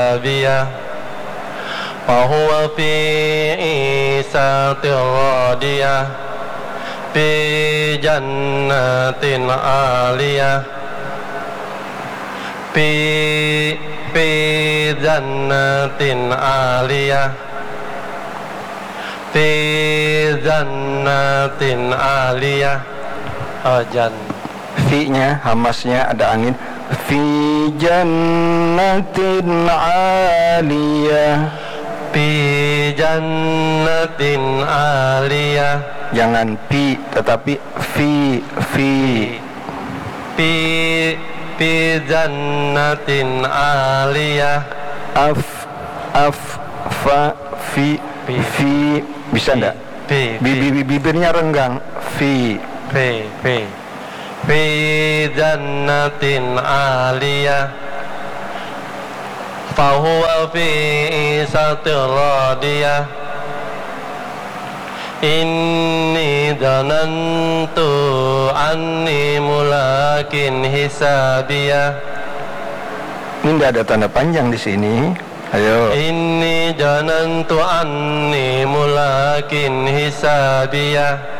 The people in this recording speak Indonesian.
حسابيه فهو في عيشة راضية في جنة عالية في جنة عالية في جنة عالية. Fi-nya, hamasnya ada angin. Fi jannatin aliyah. Fi jannatin aliyah. Jangan pi, tetapi fi. Fi jannatin aliyah. Fa, fi. Bisa enggak? Bibirnya renggang. Fi jannatin aliyah fahuwa fi isatir radiyah inni dhanantu anni mulakin hisabiyah. Ini enggak ada tanda panjang di sini. Ayo. Inni dhanantu anni mulakin hisabiyah